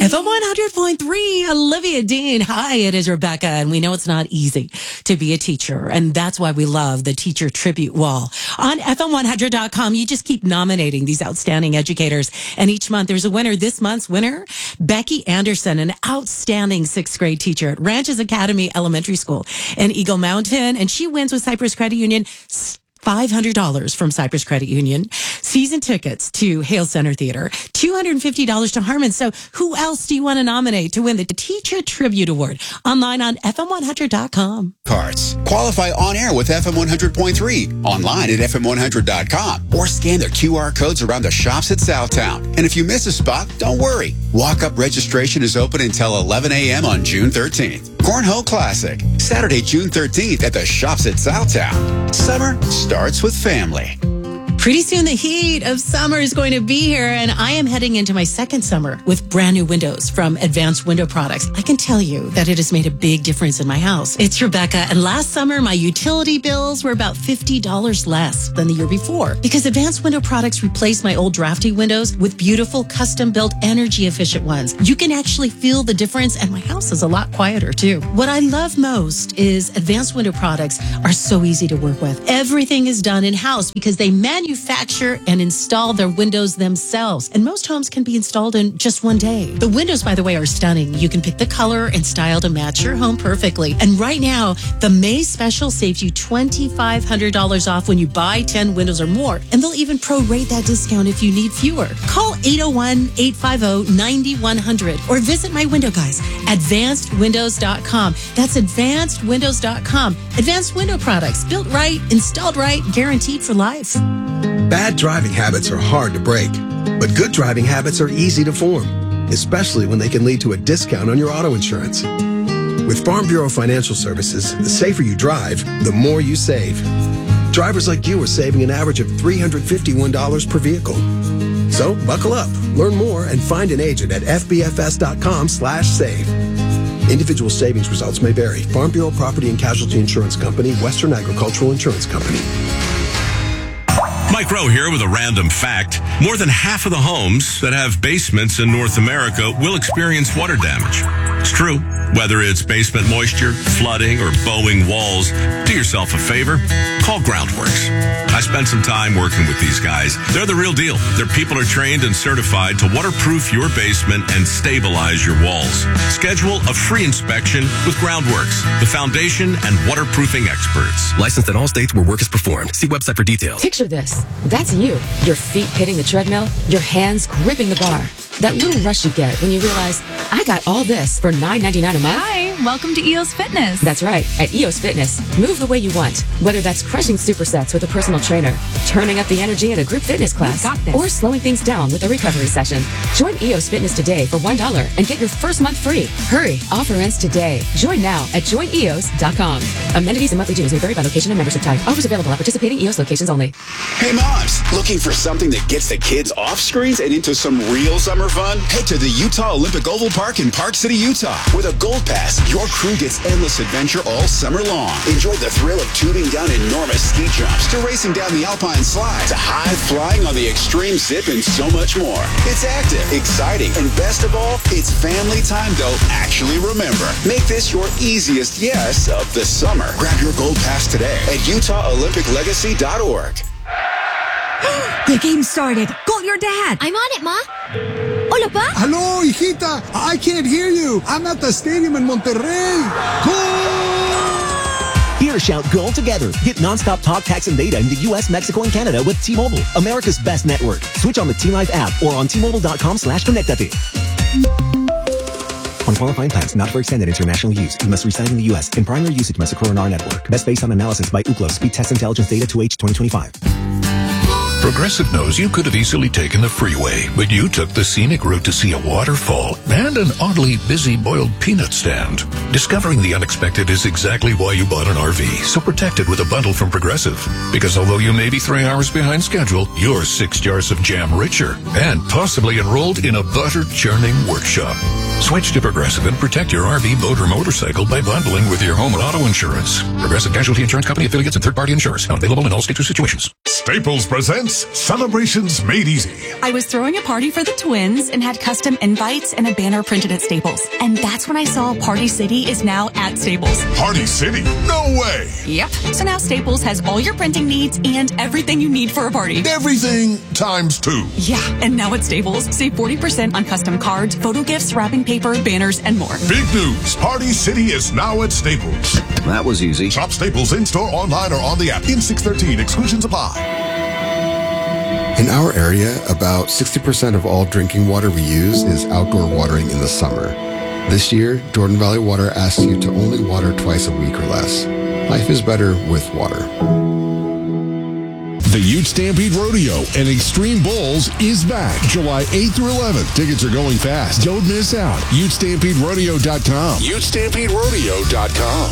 FM 100.3, Olivia Dean. Hi, it is Rebecca, and we know it's not easy to be a teacher, and that's why we love the Teacher Tribute Wall. On FM100.com, you just keep nominating these outstanding educators, and each month there's a winner. This month's winner, Becky Anderson, an outstanding 6th grade teacher at Ranches Academy Elementary School in Eagle Mountain, and she wins with Cypress Credit Union $500 from Cypress Credit Union, season tickets to Hale Center Theater, $250 to Harmon. So who else do you want to nominate to win the Teacher Tribute Award? Online on FM100.com. Cards. Qualify on air with FM 100.3, online at FM100.com, or scan their QR codes around the shops at Southtown. And if you miss a spot, don't worry. Walk-up registration is open until 11 a.m. on June 13th. Cornhole Classic, Saturday, June 13th at the shops at Southtown. Summer starts with family. Pretty soon the heat of summer is going to be here, and I am heading into my second summer with brand new windows from Advanced Window Products. I can tell you that it has made a big difference in my house. It's Rebecca, and last summer my utility bills were about $50 less than the year before because Advanced Window Products replaced my old drafty windows with beautiful custom-built energy-efficient ones. You can actually feel the difference, and my house is a lot quieter too. What I love most is Advanced Window Products are so easy to work with. Everything is done in-house because they manufacture and install their windows themselves. And most homes can be installed in just one day. The windows, by the way, are stunning. You can pick the color and style to match your home perfectly. And right now, the May special saves you $2,500 off when you buy 10 windows or more. And they'll even prorate that discount if you need fewer. Call 801-850-9100 or visit my window guys, advancedwindows.com. That's advancedwindows.com. Advanced Window Products, built right, installed right, guaranteed for life. Bad driving habits are hard to break, but good driving habits are easy to form, especially when they can lead to a discount on your auto insurance. With Farm Bureau Financial Services, the safer you drive, the more you save. Drivers like you are saving an average of $351 per vehicle. So buckle up, learn more, and find an agent at fbfs.com/save. Individual savings results may vary. Farm Bureau Property and Casualty Insurance Company, Western Agricultural Insurance Company. Mike Rowe here with a random fact. More than half of the homes that have basements in North America will experience water damage. It's true. Whether it's basement moisture, flooding, or bowing walls, do yourself a favor. Call Groundworks. I spent some time working with these guys. They're the real deal. Their people are trained and certified to waterproof your basement and stabilize your walls. Schedule a free inspection with Groundworks, the foundation and waterproofing experts. Licensed in all states where work is performed. See website for details. Picture this. That's you. Your feet hitting the treadmill, your hands gripping the bar. That little rush you get when you realize, I got all this for $9.99 a month. Hi, welcome to EOS Fitness. That's right. At EOS Fitness, move the way you want. Whether that's crushing supersets with a personal trainer, turning up the energy in a group fitness class, or slowing things down with a recovery session. Join EOS Fitness today for $1 and get your first month free. Hurry, offer ends today. Join now at joineos.com. Amenities and monthly dues may vary by location and membership type. Offers available at participating EOS locations only. Hey moms, looking for something that gets the kids off screens and into some real summer fun? Head to the Utah Olympic Oval Park in Park City, Utah. With a Gold Pass, your crew gets endless adventure all summer long. Enjoy the thrill of tubing down enormous ski jumps, to racing down the alpine slide, to high flying on the extreme zip, and so much more. It's active, exciting, and best of all, it's family time they'll actually remember. Make this your easiest yes of the summer. Grab your Gold Pass today at UtahOlympicLegacy.org. The game started. Call your dad. I'm on it, Ma. Hola, Pa. Hello, hijita. I can't hear you. I'm at the stadium in Monterrey. Goal! Hear shout goal together. Get nonstop talk, text, and data in the U.S., Mexico, and Canada with T-Mobile, America's best network. Switch on the T-Life app or on T-Mobile.com/connectate. On qualifying plans not for extended international use, you must reside in the U.S. in primary usage must occur on our network. Best based on analysis by Ookla Speed Test Intelligence Data 2H 2025. Progressive knows you could have easily taken the freeway, but you took the scenic route to see a waterfall and an oddly busy boiled peanut stand. Discovering the unexpected is exactly why you bought an RV, so protect it with a bundle from Progressive. Because although you may be 3 hours behind schedule, you're 6 jars of jam richer and possibly enrolled in a butter churning workshop. Switch to Progressive and protect your RV, boat, or motorcycle by bundling with your home and auto insurance. Progressive Casualty Insurance Company affiliates and third-party insurers. Not available in all states or situations. Staples presents Celebrations Made Easy. I was throwing a party for the twins and had custom invites and a banner printed at Staples. And that's when I saw Party City is now at Staples. Party City? No way! Yep. So now Staples has all your printing needs and everything you need for a party. Everything times 2. Yeah, and now at Staples, save 40% on custom cards, photo gifts, wrapping paper, banners, and more. Big news! Party City is now at Staples. That was easy. Shop Staples in-store, online, or on the app. In 613, exclusions apply. In our area, about 60% of all drinking water we use is outdoor watering in the summer. This year, Jordan Valley Water asks you to only water twice a week or less. Life is better with water. The Ute Stampede Rodeo and Extreme Bulls is back July 8th through 11th. Tickets are going fast. Don't miss out. UteStampedeRodeo.com. UteStampedeRodeo.com.